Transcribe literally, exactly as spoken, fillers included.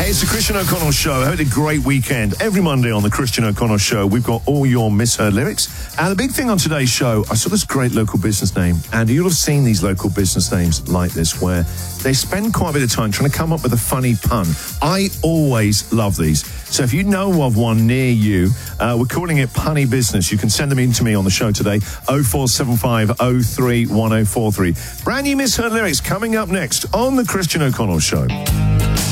Hey, it's the Christian O'Connell Show. I had a great weekend. Every Monday on the Christian O'Connell Show, we've got all your misheard lyrics. And the big thing on today's show, I saw this great local business name. And you'll have seen these local business names like this, where they spend quite a bit of time trying to come up with a funny pun. I always love these. So if you know of one near you, uh, we're calling it Punny Business. You can send them in to me on the show today, oh four seven five oh three one oh four three. Brand new misheard lyrics coming up next on the Christian O'Connell Show.